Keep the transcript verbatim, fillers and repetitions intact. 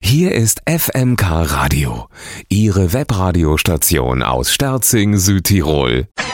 Hier ist F M K Radio, Ihre Webradiostation aus Sterzing, Südtirol.